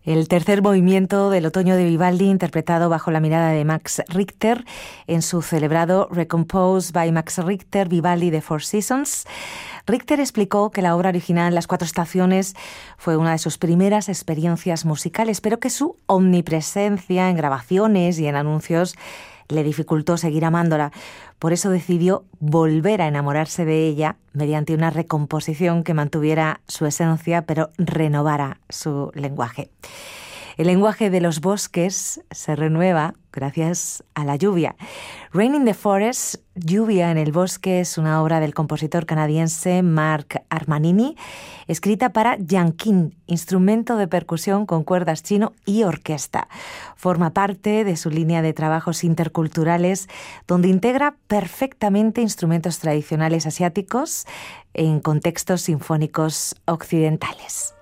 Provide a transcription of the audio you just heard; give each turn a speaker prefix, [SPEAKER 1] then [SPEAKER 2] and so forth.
[SPEAKER 1] El tercer movimiento del Otoño de Vivaldi, interpretado bajo la mirada de Max Richter en su celebrado Recomposed by Max Richter, Vivaldi The Four Seasons. Richter explicó que la obra original, Las Cuatro Estaciones, fue una de sus primeras experiencias musicales, pero que su omnipresencia en grabaciones y en anuncios le dificultó seguir amándola. Por eso decidió volver a enamorarse de ella mediante una recomposición que mantuviera su esencia, pero renovara su lenguaje. El lenguaje de los bosques se renueva gracias a la lluvia. Rain in the Forest, Lluvia en el bosque, es una obra del compositor canadiense Mark Armanini, escrita para yanquín, instrumento de percusión con cuerdas chino y orquesta. Forma parte de su línea de trabajos interculturales, donde integra perfectamente instrumentos tradicionales asiáticos en contextos sinfónicos occidentales.